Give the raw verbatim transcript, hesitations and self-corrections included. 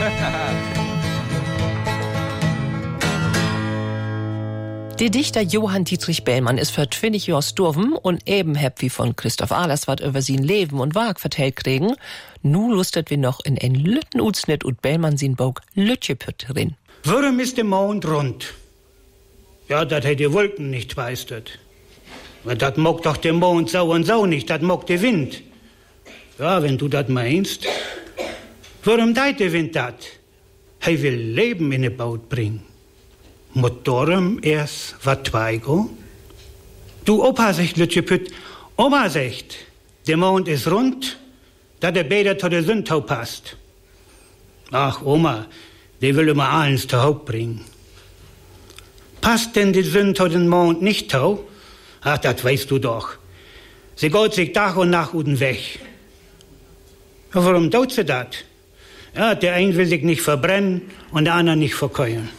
Der Dichter Johann Dietrich Bellmann ist für zwanzig Jahre gestorben und eben hab wie von Christoph Ahlers wat über sein Leben und Werk vertellt kriegen. Nu lustet wir noch in en lütten Utsnit und Bellmann sin Bog Lütjepütt drin. Warum ist der Mond rund? Ja, dat hat die Wolken nicht weistet. Dat mag doch der Mond sau und sau nicht, dat mag der Wind. Ja, wenn du dat meinst. Warum deit der Wind dat? Hij will Leben in de Baut bringen. Mot darum erst wat tweigo? Du Opa sagt, Lütjepütt, Oma sagt, der Mond ist rund, dat er beter zu der Sündtau passt. Ach, Oma, die will immer alles zu Haupt bringen. Passt denn die Sündtau den Mond nicht tau? Ach, das weißt du doch. Sie geht sich Tag und Nacht uden weg. Ja, warum tut sie dat? Ja, der eine will sich nicht verbrennen und der andere nicht verkeulen.